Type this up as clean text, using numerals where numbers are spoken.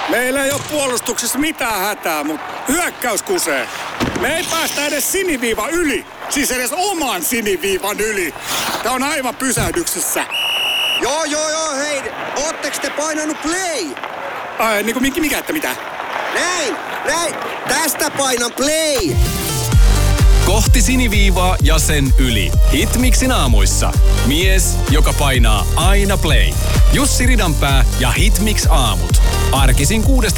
Meillä ei ole puolustuksessa mitään hätää, mutta hyökkäys kusee. Me ei päästä edes siniviivan yli. Siis edes oman siniviivan yli. Tää on aivan pysähdyksessä. Joo, hei. Ootteks te painanut play? Ai, niinku mikä että mitä? Näin. Tästä painan play. Kohti siniviivaa ja sen yli. Hitmixin aamuissa. Mies, joka painaa aina play. Jussi Ridanpää ja Hitmix aamut. Arkisin